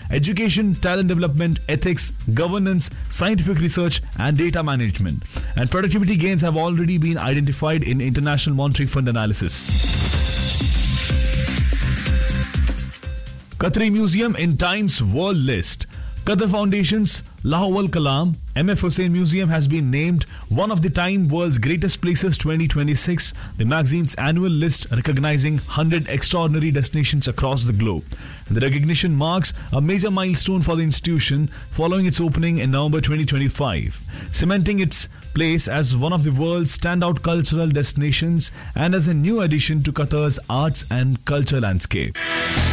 education, talent development, ethics, governance, scientific research, and data management. And productivity gains have already been identified in International Monetary Fund analysis. Qatari Museum in Times World List. Qatar Foundation's Lahowal Kalam MF Hussein Museum has been named one of the Time World's Greatest Places 2026, the magazine's annual list recognizing 100 extraordinary destinations across the globe. The recognition marks a major milestone for the institution following its opening in November 2025, cementing its place as one of the world's standout cultural destinations and as a new addition to Qatar's arts and culture landscape.